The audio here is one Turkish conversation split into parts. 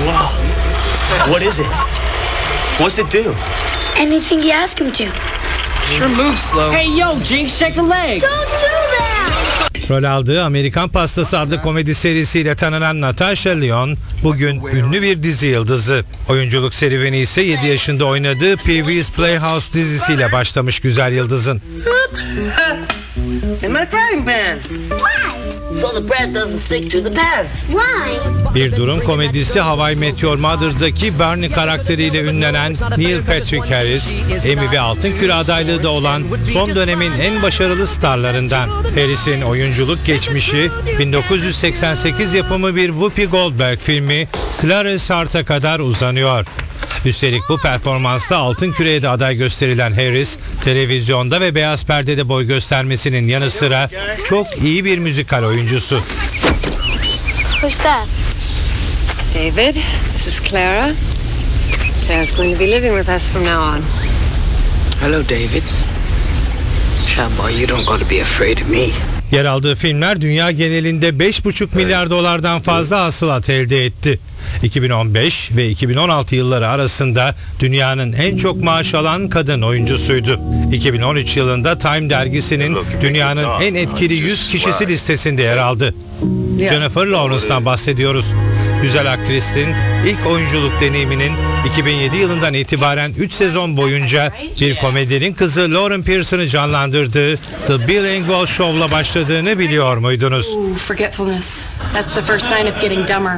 Whoa. What is it? What's it do? Anything you ask him to. Sure moves slow. Hey yo, Jinx, check the leg. Don't do that! Rol aldığı Amerikan Pastası adlı komedi serisiyle tanınan Natasha Lyonne bugün ünlü bir dizi yıldızı. Oyunculuk serüveni ise 7 yaşında oynadığı Pee-wee's Playhouse dizisiyle başlamış güzel yıldızın. In my frying pan. So the bread doesn't stick to the pan. Why? Bir durum komedisi How I Met Your Mother'daki Barney karakteriyle ünlenen Neil Patrick Harris, Emmy ve Altın Küre adaylığı da olan son dönemin en başarılı starlarından. Harris'in oyunculuk geçmişi 1988 yapımı bir Whoopi Goldberg filmi Clarice Hart'a kadar uzanıyor. Üstelik bu performansta Altın Küre'ye de aday gösterilen Harris, televizyonda ve beyaz perdede boy göstermesinin yanı sıra çok iyi bir müzikal oyuncusu. Who's that? David, this is Clara. Clara's going to be living with us from now on. Hello, David. Shamboy, you don't got to be afraid of me. Yer aldığı filmler dünya genelinde 5,5 milyar dolardan fazla hasılat elde etti. 2015 ve 2016 yılları arasında dünyanın en çok maaş alan kadın oyuncusuydu. 2013 yılında Time dergisinin dünyanın en etkili 100 kişisi listesinde yer aldı. Jennifer Lawrence'dan bahsediyoruz. Güzel aktristin ilk oyunculuk deneyiminin 2007 yılından itibaren 3 sezon boyunca bir komedinin kızı Lauren Pearson'ı canlandırdığı The Bill Engvall Show'la başladığını biliyor muydunuz? Ooh, forgetfulness. That's the first sign of getting dumber.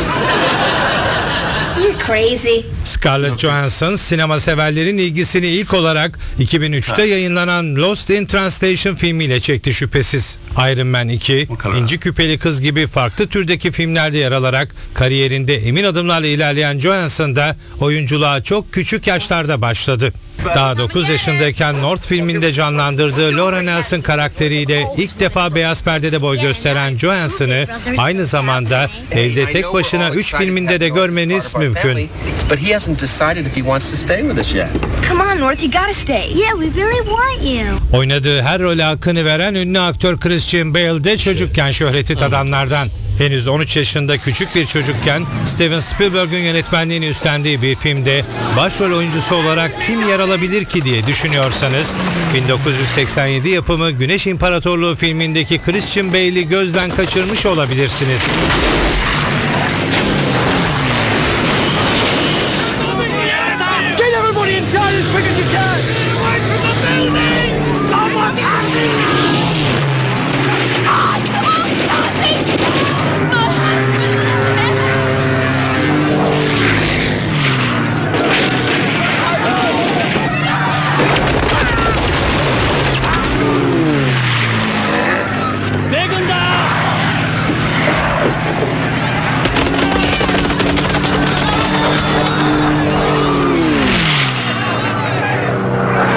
You're crazy. Scarlett Johansson sinema severlerin ilgisini ilk olarak 2003'te yayınlanan Lost in Translation filmiyle çekti şüphesiz. Iron Man 2, İnci Küpeli Kız gibi farklı türdeki filmlerde yer alarak kariyerinde emin adımlarla ilerleyen Johansson da oyunculuğa çok küçük yaşlarda başladı. Daha 9 yaşındayken North filminde canlandırdığı Laura Nelson karakteriyle ilk defa beyaz perdede boy gösteren Johansson'ı aynı zamanda evde tek başına 3 filminde de görmeniz mümkün. But he hasn't decided if he wants to stay with us yet. Come on, North, you gotta stay. Yeah, we really want you. Oynadığı her role hakkını veren ünlü aktör Christian Bale de çocukken şöhreti tadanlardan. Henüz 13 yaşında küçük bir çocukken Steven Spielberg'ün yönetmenliğini üstlendiği bir filmde başrol oyuncusu olarak kim yer alabilir ki diye düşünüyorsanız 1987 yapımı Güneş İmparatorluğu filmindeki Christian Bale'i gözden kaçırmış olabilirsiniz.